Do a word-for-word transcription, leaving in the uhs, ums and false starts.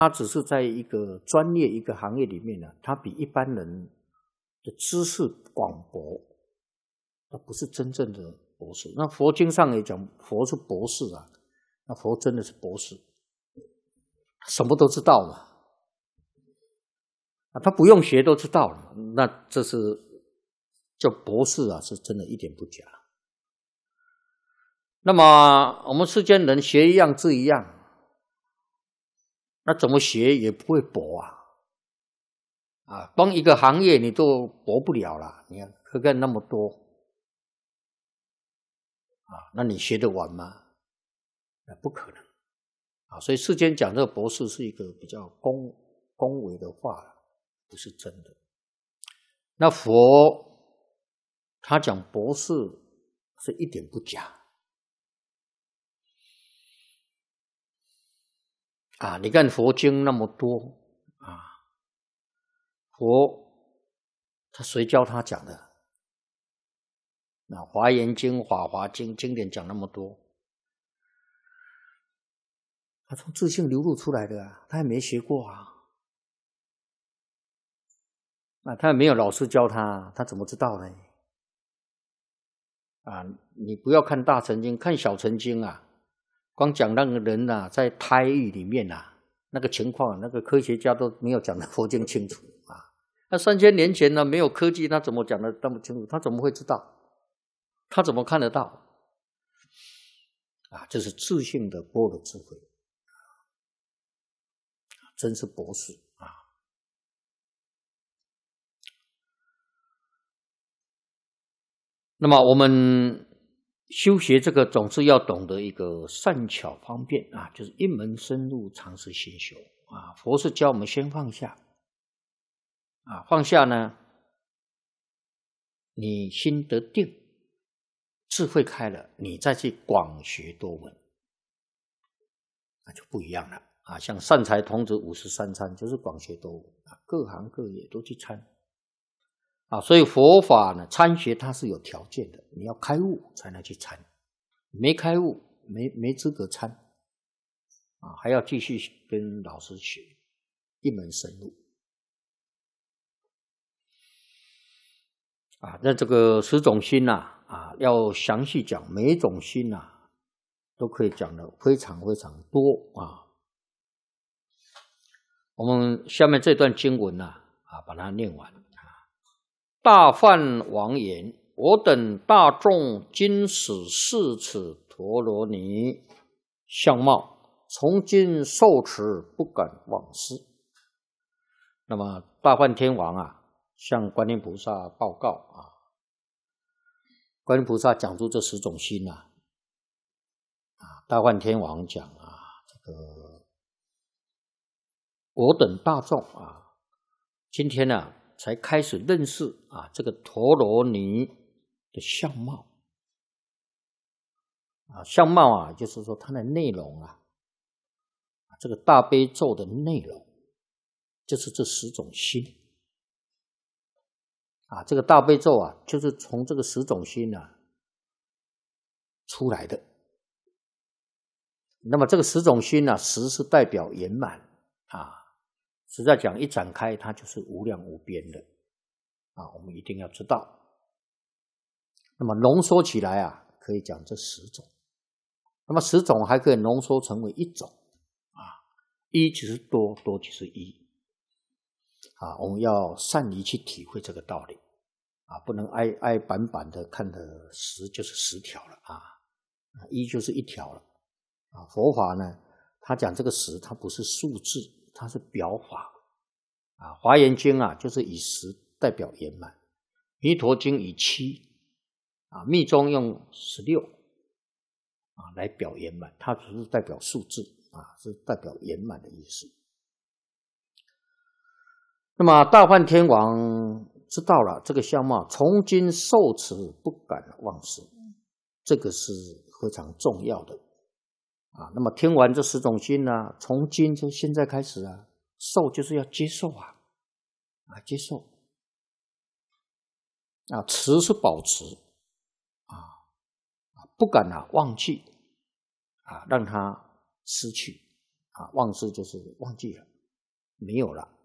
他只是在一个专业一个行业里面呢，他比一般人的知识广博，他不是真正的博士。那佛经上也讲，佛是博士啊，那佛真的是博士，什么都知道嘛，啊，他不用学都知道了，那这是叫博士啊，是真的一点不假。那么我们世间人学一样治一样。那怎么学也不会博啊，啊，光一个行业你都博不了了，你看课干那么多，啊，那你学得完吗？那不可能，啊，所以世间讲这个博士是一个比较恭恭维的话，不是真的。那佛他讲博士是一点不假。啊，你看佛经那么多啊，佛他谁教他讲的？那《华严经》《法华经》经典讲那么多，他从自性流露出来的啊，他也没学过啊，那他也没有老师教他，他怎么知道呢？啊，你不要看大乘经，看小乘经啊。光讲那个人啊，在胎狱里面啊，那个情况，那个科学家都没有讲得佛经清楚啊。那三千年前呢，没有科技，他怎么讲得那么清楚？他怎么会知道？他怎么看得到？啊，这是自性的般若智慧，真是博士啊！那么我们修学这个总是要懂得一个善巧方便啊，就是一门深入，常时心修啊。佛是教我们先放下啊，放下呢，你心得定，智慧开了，你再去广学多闻，那就不一样了啊。像善财童子五十三参，就是广学多闻啊，各行各业都去参。啊，所以佛法呢，参学它是有条件的，你要开悟才能去参，没开悟没没资格参，啊，还要继续跟老师学，一门深入。啊，那这个十种心呐，啊，要详细讲，每一种心呐，都可以讲的非常非常多啊。我们下面这段经文呐，啊，把它念完。大梵王言：我等大众今使视此陀罗尼相貌，从今受持，不敢忘失。那么大梵天王啊，向观音菩萨报告啊，观音菩萨讲出这十种心啊，啊，大梵天王讲啊，这个我等大众啊，今天呢、啊。才开始认识啊这个陀罗尼的相貌啊，相貌啊，就是说它的内容啊，这个大悲咒的内容就是这十种心啊，这个大悲咒啊，就是从这个十种心啊出来的。那么这个十种心呢、啊，十是代表圆满啊。实在讲，一展开它就是无量无边的啊，我们一定要知道。那么浓缩起来啊，可以讲这十种。那么十种还可以浓缩成为一种啊，一就是多，多就是一啊。我们要善于去体会这个道理啊，不能挨挨板板的看的十就是十条了啊，一就是一条了啊。佛法呢，他讲这个十，它不是数字。它是表法啊，《华严经》啊，就是以十代表圆满，《弥陀经》以七啊，密宗用十六啊来表圆满，它只是代表数字啊，是代表圆满的意思。那么大梵天王知道了这个相貌，从今受持，不敢忘失，这个是非常重要的。啊，那么听完这十种心呢、啊，从今就现在开始啊，受就是要接受啊，啊接受，啊持是保持，啊不敢啊忘记，啊让它失去，啊忘失就是忘记了， 没有了。